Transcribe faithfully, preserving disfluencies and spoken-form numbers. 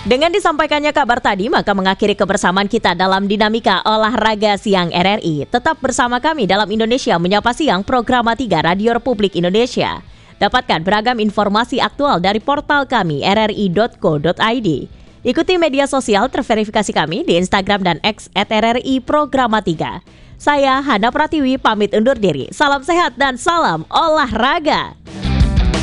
Dengan disampaikannya kabar tadi, maka mengakhiri kebersamaan kita dalam dinamika olahraga siang R R I. Tetap bersama kami dalam Indonesia Menyapa Siang Program tiga Radio Republik Indonesia. Dapatkan beragam informasi aktual dari portal kami r r i dot co dot i d. Ikuti media sosial terverifikasi kami di Instagram dan X at R R I Programa tiga. Saya Hana Pratiwi pamit undur diri. Salam sehat dan salam olahraga.